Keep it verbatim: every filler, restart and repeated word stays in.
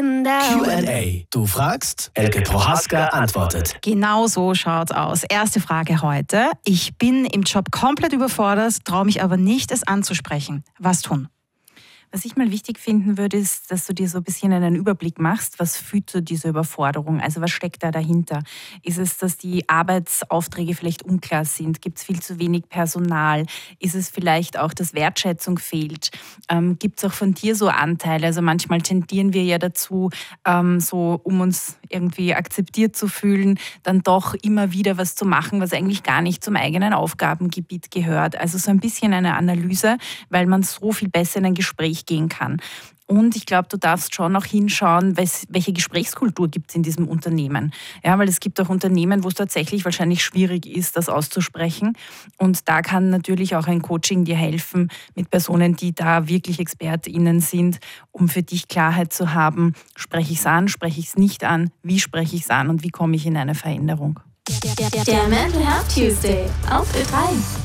Q and A. Du fragst, Elke Prohaska antwortet. Genau so schaut's aus. Erste Frage heute. Ich bin im Job komplett überfordert, traue mich aber nicht, es anzusprechen. Was tun? Was ich mal wichtig finden würde, ist, dass du dir so ein bisschen einen Überblick machst, was führt zu dieser Überforderung, also was steckt da dahinter? Ist es, dass die Arbeitsaufträge vielleicht unklar sind? Gibt es viel zu wenig Personal? Ist es vielleicht auch, dass Wertschätzung fehlt? Ähm, Gibt es auch von dir so Anteile? Also manchmal tendieren wir ja dazu, ähm, so um uns irgendwie akzeptiert zu fühlen, dann doch immer wieder was zu machen, was eigentlich gar nicht zum eigenen Aufgabengebiet gehört. Also so ein bisschen eine Analyse, weil man so viel besser in ein Gespräch gehen kann. Und ich glaube, du darfst schon auch hinschauen, welche Gesprächskultur gibt es in diesem Unternehmen. Ja, weil es gibt auch Unternehmen, wo es tatsächlich wahrscheinlich schwierig ist, das auszusprechen. Und da kann natürlich auch ein Coaching dir helfen mit Personen, die da wirklich ExpertInnen sind, um für dich Klarheit zu haben, spreche ich es an, spreche ich es nicht an, wie spreche ich es an und wie komme ich in eine Veränderung. Der Mental Health Tuesday auf Ö drei.